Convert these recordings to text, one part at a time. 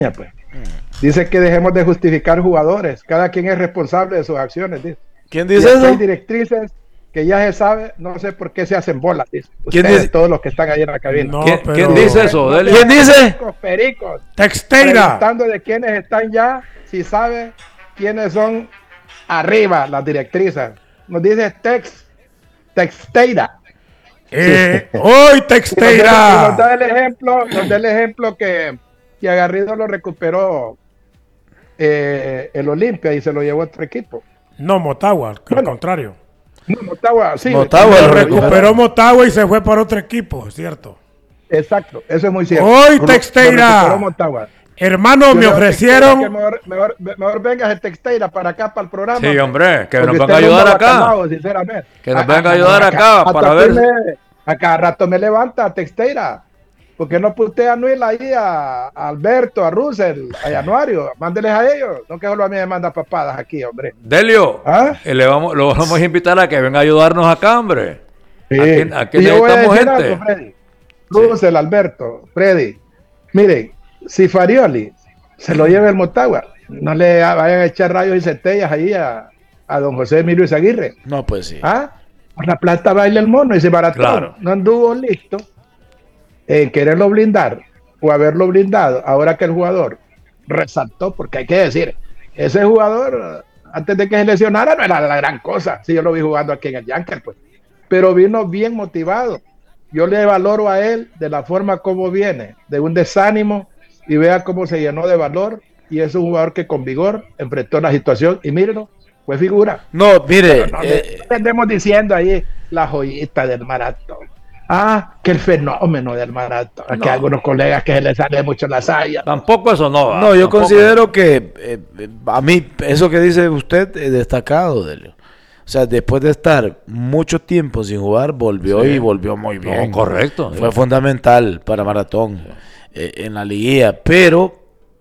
pues. Dice que dejemos de justificar jugadores. Cada quien es responsable de sus acciones. Dice. ¿Quién dice eso? Hay directrices que ya se sabe, no sé por qué se hacen bolas. Dice. ¿Quién Ustedes, dice? todos los que están ahí en la cabina. No, ¿Quién dice eso? Delio? ¿Quién dice? Pericos. Texteira. Preguntando de quiénes están ya, si sabe quiénes son arriba las directrices. Nos dice Texteira. Hoy Texteira. Nos da el ejemplo que a Garrido lo recuperó el Olimpia y se lo llevó a otro equipo. No, Motagua, al contrario. No, Motagua, sí. Motagua Lo recuperó Motagua y se fue para otro equipo, es cierto. Exacto, eso es muy cierto. Hoy Texteira. Hermano, me ofrecieron. Mejor vengas el Texteira para acá, para el programa. Sí, hombre, que nos Porque venga a usted ayudar no acá. calmado, sinceramente. Que nos venga a ayudar acá para ver. A cada rato me levanta Texteira. ¿Por qué no putea a Nuil ahí, a Alberto, a Russell, a Januario? Mándeles a ellos. No que solo a mí me manda papadas aquí, hombre. Delio, ¿Ah? lo vamos a invitar a que venga a ayudarnos acá, hombre. Sí. Aquí Y yo voy a necesitamos decir gente. algo, Freddy. Russell, Alberto, Freddy. Miren, si Farioli se lo lleva el Motagua, no le vayan a echar rayos y centellas ahí a don José Emilio Izaguirre. No, pues sí. ¿Ah? Por la plata baila el mono, ese Maratón. Claro. No anduvo listo en quererlo blindar o haberlo blindado. Ahora que el jugador resaltó, porque hay que decir, ese jugador antes de que se lesionara no era la gran cosa. Sí, yo lo vi jugando aquí en el Yankee, pues. Pero vino bien motivado. Yo le valoro a él de la forma como viene, de un desánimo, y vea cómo se llenó de valor. Y es un jugador que con vigor enfrentó la situación. Y mírenlo, fue figura. No, mire. No estemos diciendo ahí la joyita del Maratón. Que el fenómeno del Maratón. Aquí hay algunos colegas que se les sale mucho la saya. Tampoco eso no. No, yo tampoco. considero que a mí, eso que dice usted es destacado, Delio. O sea, después de estar mucho tiempo sin jugar, volvió y volvió muy bien. No, correcto. Fue fundamental para Maratón en la liguilla. Pero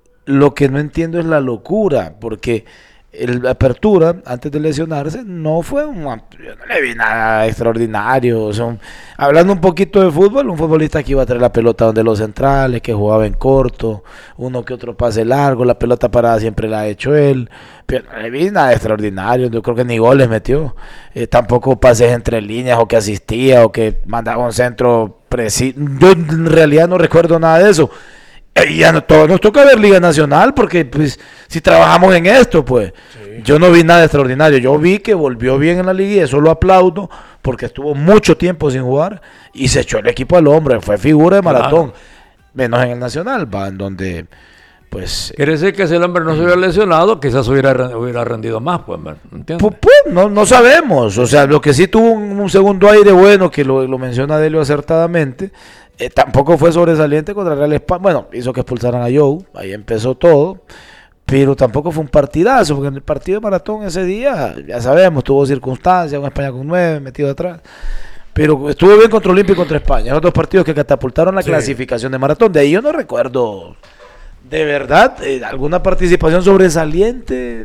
lo que no entiendo es la locura, porque la apertura, antes de lesionarse, no fue yo no le vi nada extraordinario. O sea, hablando un poquito de fútbol, un futbolista que iba a traer la pelota donde los centrales, que jugaba en corto, uno que otro pase largo, la pelota parada siempre la ha hecho él, pero no le vi nada extraordinario. Yo creo que ni goles metió, tampoco pases entre líneas o que asistía o que mandaba un centro preciso. Yo en realidad no recuerdo nada de eso. Y ya todos nos toca ver Liga Nacional, porque pues si trabajamos en esto, pues yo no vi nada extraordinario. Yo vi que volvió bien en la liga y eso lo aplaudo, porque estuvo mucho tiempo sin jugar y se echó el equipo al hombro, fue figura de Maratón. Menos en el Nacional, va, en donde pues quiere decir que si el hombre no se hubiera lesionado, quizás hubiera rendido más, pues, ¿entiendes? No sabemos. O sea, lo que sí tuvo un segundo aire bueno, que lo menciona Delio acertadamente. Tampoco fue sobresaliente contra Real España. Bueno, hizo que expulsaran a Joe, ahí empezó todo, pero tampoco fue un partidazo, porque en el partido de Maratón ese día, ya sabemos, tuvo circunstancias, una España con 9, metido atrás, pero estuvo bien contra Olimpia y contra España, los dos partidos que catapultaron la clasificación de Maratón. De ahí yo no recuerdo, de verdad, alguna participación sobresaliente.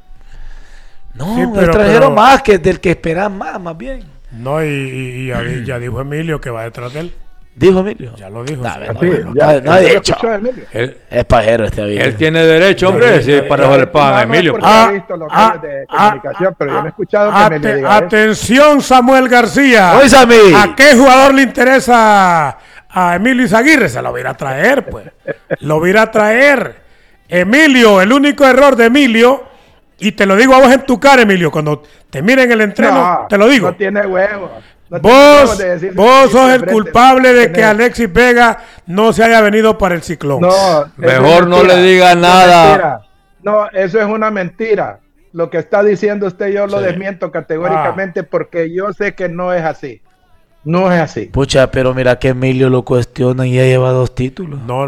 No, Sí, extranjero más que del que esperan más bien. No, y ya dijo Emilio que va detrás de él. Dijo Emilio. Ya lo dijo. No ha dicho. Es pajero este viejo. Él tiene derecho, hombre, si para eso le pagan a Emilio. He visto los medios de comunicación, pero yo no he escuchado que Emilio diga atención, Samuel García. Oye, Sammy. ¿A qué jugador le interesa a Emilio Izaguirre? Se lo va a ir a traer, pues. Lo va a ir a traer. Emilio, el único error de Emilio, y te lo digo a vos en tu cara, Emilio, cuando te miren el entreno, te lo digo. No tiene huevos. Vos sos el culpable de que Alexis Vega no se haya venido para el Ciclón. No, mejor no le diga nada. No, eso es una mentira. Lo que está diciendo usted yo lo desmiento categóricamente porque yo sé que no es así. No es así. Pucha, pero mira que Emilio lo cuestionan y ya lleva 2 títulos. No.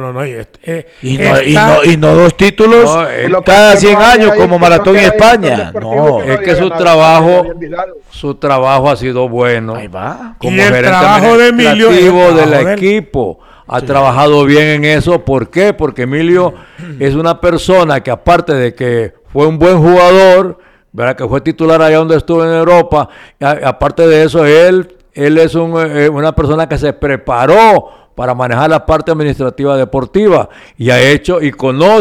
Y no 2 títulos cada 100 años como Maratón y España. No, es que su trabajo ha sido bueno. Ahí va. Como y el gerente trabajo de Emilio del equipo. Ha trabajado bien en eso. ¿Por qué? Porque Emilio es una persona que, aparte de que fue un buen jugador, ¿verdad?, que fue titular allá donde estuvo en Europa, aparte de eso, él es una persona que se preparó para manejar la parte administrativa deportiva y ha hecho y conoce